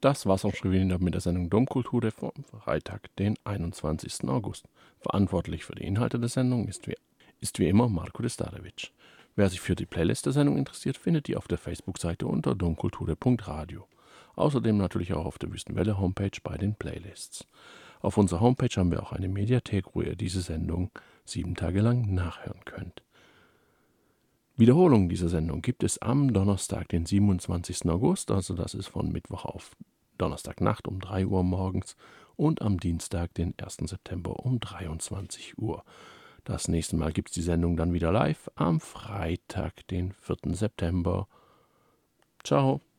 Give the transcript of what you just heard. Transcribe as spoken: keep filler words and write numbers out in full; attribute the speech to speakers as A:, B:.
A: Das war's auch schon wieder mit der Sendung Domkultur vom Freitag, den einundzwanzigsten August. Verantwortlich für die Inhalte der Sendung ist wie, ist wie immer Marko Destarevic. Wer sich für die Playlist der Sendung interessiert, findet die auf der Facebook-Seite unter domkulture punkt radio. Außerdem natürlich auch auf der Wüstenwelle-Homepage bei den Playlists. Auf unserer Homepage haben wir auch eine Mediathek, wo ihr diese Sendung sieben Tage lang nachhören könnt. Wiederholung dieser Sendung gibt es am Donnerstag, den siebenundzwanzigsten August, also das ist von Mittwoch auf Donnerstagnacht um drei Uhr morgens und am Dienstag, den ersten September um dreiundzwanzig Uhr. Das nächste Mal gibt es die Sendung dann wieder live am Freitag, den vierten September. Ciao.